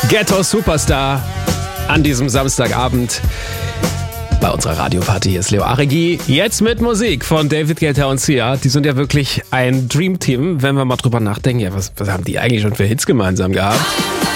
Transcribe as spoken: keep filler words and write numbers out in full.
Ghetto Superstar an diesem Samstagabend bei unserer Radioparty. Hier ist Leo Aregi. Jetzt mit Musik von David Guetta und Sia. Die sind ja wirklich ein Dreamteam, wenn wir mal drüber nachdenken. Ja, was, was haben die eigentlich schon für Hits gemeinsam gehabt?